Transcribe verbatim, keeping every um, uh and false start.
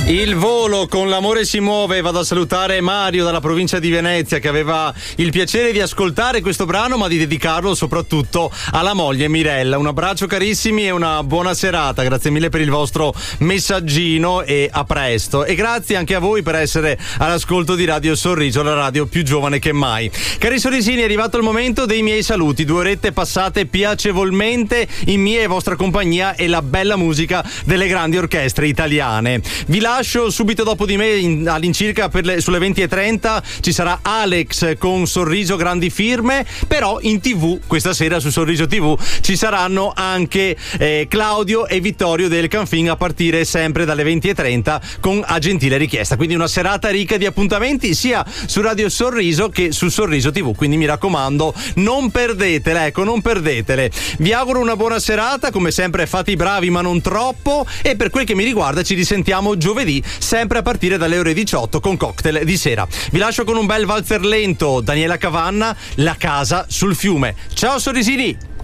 Il volo con l'amore si muove. Vado a salutare Mario dalla provincia di Venezia, che aveva il piacere di ascoltare questo brano, ma di dedicarlo soprattutto alla moglie Mirella. Un abbraccio carissimi e una buona serata. Grazie mille per il vostro messaggino e a presto. E grazie anche a voi per essere all'ascolto di Radio Sorriso, la radio più giovane che mai. Cari sorrisini, è arrivato il momento dei miei saluti. Due orette passate piacevolmente in mia e vostra compagnia e la bella musica delle grandi orchestre italiane. Vi lascio subito dopo di me, in, all'incirca per le, sulle venti e trenta, ci sarà Alex con Sorriso Grandi Firme, però in tv questa sera su Sorriso tivù ci saranno anche eh, Claudio e Vittorio del Canfin a partire sempre dalle venti e trenta con A Gentile Richiesta. Quindi una serata ricca di appuntamenti sia su Radio Sorriso che su Sorriso tivù, quindi mi raccomando non perdetele, ecco, non perdetele. Vi auguro una buona serata, come sempre fate i bravi ma non troppo, e per quel che mi riguarda ci risentiamo giovedì sempre a partire dalle ore diciotto con Cocktail di sera. Vi lascio con un bel valzer lento, Daniela Cavanna, La casa sul fiume. Ciao sorrisini!